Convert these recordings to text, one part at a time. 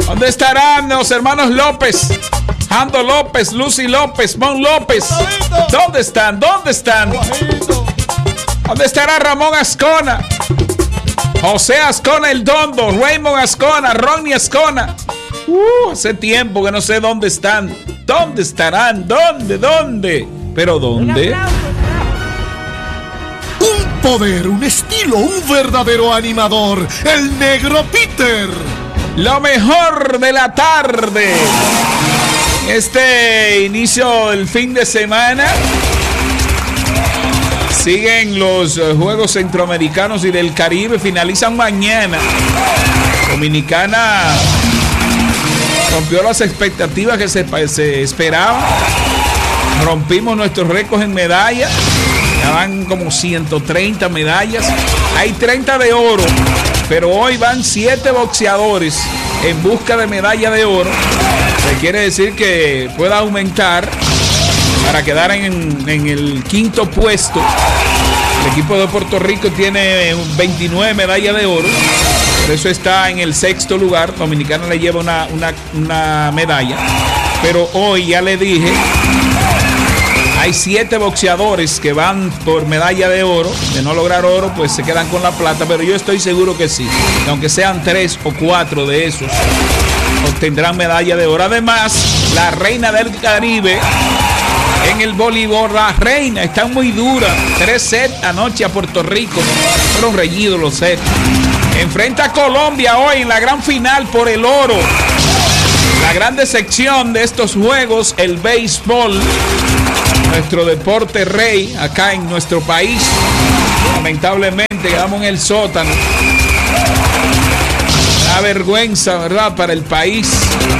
¿Dónde estarán los hermanos López? Ando López, Lucy López, Mon López. ¿Dónde están? ¿Dónde están? ¿Dónde estará Ramón Ascona? José Ascona el Dondo, Raymond Ascona, Ronnie Ascona. Hace tiempo que no sé dónde están. ¿Dónde estarán? ¿Dónde? ¿Pero dónde? Un poder, un estilo, un verdadero animador. El Negro Peter. Lo mejor de la tarde. Este inicio del fin de semana. Siguen los Juegos Centroamericanos y del Caribe. Finalizan mañana. Dominicana rompió las expectativas que se esperaban. Rompimos nuestros récords en medallas. Ya van como 130 medallas. Hay 30 de oro. Pero hoy van 7 boxeadores en busca de medalla de oro. Que quiere decir que pueda aumentar para quedar en el quinto puesto. El equipo de Puerto Rico tiene 29 medallas de oro. Por eso está en el 6º lugar. Dominicana le lleva una medalla. Pero hoy ya le dije, hay 7 boxeadores que van por medalla de oro. De no lograr oro, pues se quedan con la plata. Pero yo estoy seguro que sí. Aunque sean 3 o 4 de esos, obtendrán medalla de oro. Además, la reina del Caribe en el voleibol, la reina está muy dura. 3 sets anoche a Puerto Rico. Fueron reñidos los sets. Enfrenta a Colombia hoy en la gran final por el oro. La gran decepción de estos juegos, el béisbol, nuestro deporte rey acá en nuestro país. Lamentablemente quedamos en el sótano. Una vergüenza, ¿verdad?, para el país.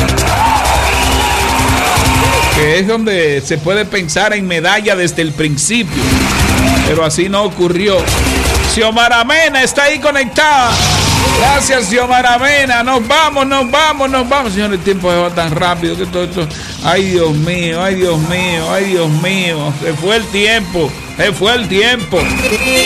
Que es donde se puede pensar en medalla desde el principio. Pero así no ocurrió. Xiomara Mena está ahí conectada. Gracias, Xiomara Mena. Nos vamos. Señor, el tiempo se va tan rápido que todo esto. Ay, Dios mío. Se fue el tiempo.